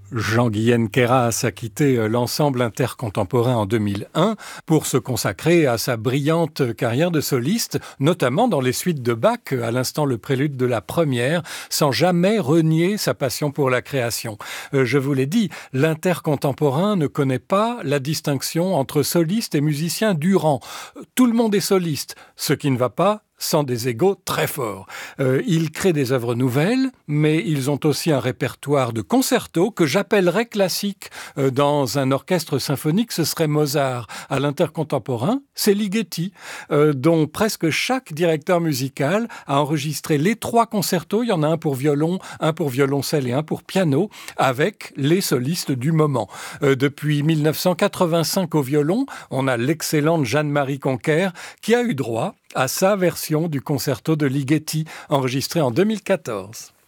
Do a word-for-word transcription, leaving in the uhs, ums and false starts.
Jean-Guyen Queyras a quitté l'ensemble intercontemporain en deux mille un pour se consacrer à sa brillante carrière de soliste, notamment dans les suites de Bach, à l'instant le prélude de la première, sans jamais renier sa passion pour la création. Je vous l'ai dit, l'intercontemporain ne connaît pas la distinction entre soliste et musicien du rang. Tout le monde est soliste, ce qui ne va pas sans des égos très forts. Euh, ils créent des œuvres nouvelles, mais ils ont aussi un répertoire de concertos que j'appellerais classique. Euh, dans un orchestre symphonique, ce serait Mozart. À l'intercontemporain, c'est Ligeti, euh, dont presque chaque directeur musical a enregistré les trois concertos. Il y en a un pour violon, un pour violoncelle et un pour piano, avec les solistes du moment. Euh, depuis mille neuf cent quatre-vingt-cinq au violon, on a l'excellente Jeanne-Marie Conquer qui a eu droit à sa version du concerto de Ligeti, enregistré en deux mille quatorze.